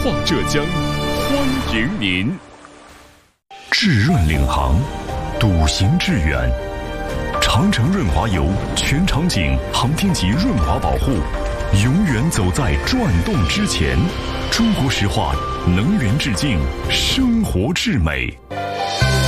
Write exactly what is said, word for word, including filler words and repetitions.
化浙江，欢迎您。 至润领航，笃行致远。长城润滑油全场景航天级润滑保护，永远走在转动之前。中国石化能源致敬，生活至美。